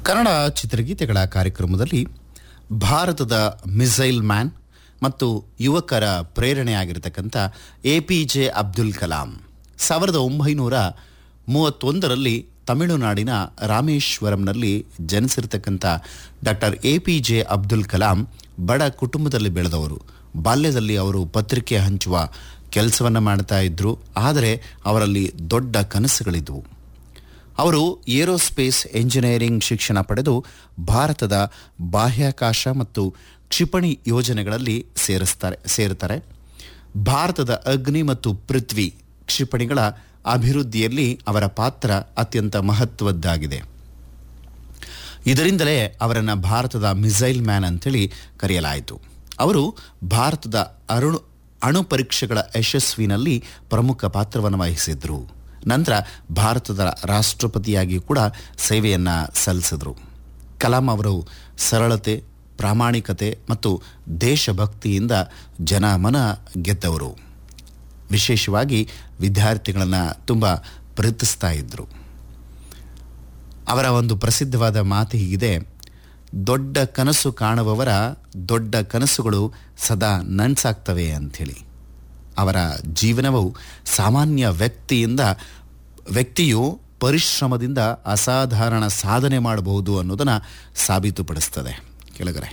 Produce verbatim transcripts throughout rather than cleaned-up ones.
ಕನ್ನಡ ಚಿತ್ರಗೀತೆಗಳ ಕಾರ್ಯಕ್ರಮದಲ್ಲಿ ಭಾರತದ ಮಿಸೈಲ್ ಮ್ಯಾನ್ ಮತ್ತು ಯುವಕರ ಪ್ರೇರಣೆಯಾಗಿರತಕ್ಕಂಥ A P J Abdul Kalam ಸಾವಿರದ ಒಂಬೈನೂರ ಮೂವತ್ತೊಂದರಲ್ಲಿ ತಮಿಳುನಾಡಿನ ರಾಮೇಶ್ವರಂನಲ್ಲಿ ಜನಿಸಿರ್ತಕ್ಕಂಥ doctor A P J Abdul Kalam ಬಡ ಕುಟುಂಬದಲ್ಲಿ ಬೆಳೆದವರು. ಬಾಲ್ಯದಲ್ಲಿ ಅವರು ಪತ್ರಿಕೆ ಹಂಚುವ ಕೆಲಸವನ್ನು ಮಾಡ್ತಾ ಇದ್ದರು. ಆದರೆ ಅವರಲ್ಲಿ ದೊಡ್ಡ ಕನಸುಗಳಿದ್ದವು. ಅವರು ಏರೋಸ್ಪೇಸ್ ಎಂಜಿನಿಯರಿಂಗ್ ಶಿಕ್ಷಣ ಪಡೆದು ಭಾರತದ ಬಾಹ್ಯಾಕಾಶ ಮತ್ತು ಕ್ಷಿಪಣಿ ಯೋಜನೆಗಳಲ್ಲಿ ಸೇರಿಸ್ತಾರೆ ಸೇರುತ್ತಾರೆ ಭಾರತದ ಅಗ್ನಿ ಮತ್ತು ಪೃಥ್ವಿ ಕ್ಷಿಪಣಿಗಳ ಅಭಿವೃದ್ಧಿಯಲ್ಲಿ ಅವರ ಪಾತ್ರ ಅತ್ಯಂತ ಮಹತ್ವದ್ದಾಗಿದೆ. ಇದರಿಂದಲೇ ಅವರನ್ನು ಭಾರತದ ಮಿಸೈಲ್ ಮ್ಯಾನ್ ಅಂತೇಳಿ ಕರೆಯಲಾಯಿತು. ಅವರು ಭಾರತದ ಅಣು ಅಣು ಪರೀಕ್ಷೆಗಳ ಯಶಸ್ವಿನಲ್ಲಿ ಪ್ರಮುಖ ಪಾತ್ರವನ್ನು ವಹಿಸಿದ್ರು. ನಂತರ ಭಾರತದ ರಾಷ್ಟ್ರಪತಿಯಾಗಿ ಕೂಡ ಸೇವೆಯನ್ನು ಸಲ್ಲಿಸಿದರು. ಕಲಾಂ ಅವರು ಸರಳತೆ, ಪ್ರಾಮಾಣಿಕತೆ ಮತ್ತು ದೇಶಭಕ್ತಿಯಿಂದ ಜನಮನ ಗೆದ್ದವರು. ವಿಶೇಷವಾಗಿ ವಿದ್ಯಾರ್ಥಿಗಳನ್ನು ತುಂಬ ಪ್ರೀತಿಸ್ತಾ ಇದ್ದರು. ಅವರ ಒಂದು ಪ್ರಸಿದ್ಧವಾದ ಮಾತು ಹೀಗಿದೆ: ದೊಡ್ಡ ಕನಸು ಕಾಣುವವರ ದೊಡ್ಡ ಕನಸುಗಳು ಸದಾ ನನಸಾಗ್ತವೆ ಅಂಥೇಳಿ. ಅವರ ಜೀವನವು ಸಾಮಾನ್ಯ ವ್ಯಕ್ತಿಯಿಂದ ವ್ಯಕ್ತಿಯು ಪರಿಶ್ರಮದಿಂದ ಅಸಾಧಾರಣ ಸಾಧನೆ ಮಾಡಬಹುದು ಅನ್ನೋದನ್ನು ಸಾಬೀತುಪಡಿಸ್ತದೆ. ಕೆಳಗರೆ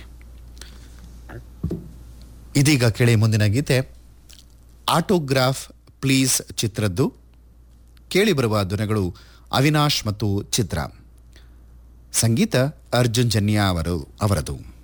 ಇದೀಗ ಕೇಳಿ ಮುಂದಿನ ಗೀತೆ ಆಟೋಗ್ರಾಫ್ ಪ್ಲೀಸ್ ಚಿತ್ರದ್ದು. ಕೇಳಿಬರುವ ಧ್ವನಿಗಳು ಅವಿನಾಶ್ ಮತ್ತು ಚಿತ್ರ. ಸಂಗೀತ ಅರ್ಜುನ್ ಜನ್ಯ ಅವರು ಅವರದು.